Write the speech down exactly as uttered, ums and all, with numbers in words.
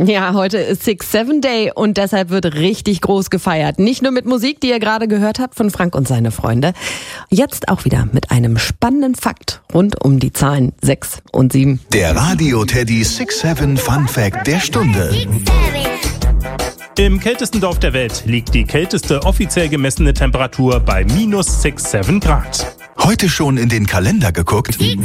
Ja, heute ist Six Seven Day und deshalb wird richtig groß gefeiert. Nicht nur mit Musik, die ihr gerade gehört habt von Frank und seine Freunde. Jetzt auch wieder mit einem spannenden Fakt rund um die Zahlen sechs und sieben. Der Radio Teddy Six Seven Fun Fact der Stunde. Im kältesten Dorf der Welt liegt die kälteste offiziell gemessene Temperatur bei minus sechs Komma sieben Grad. Heute schon in den Kalender geguckt?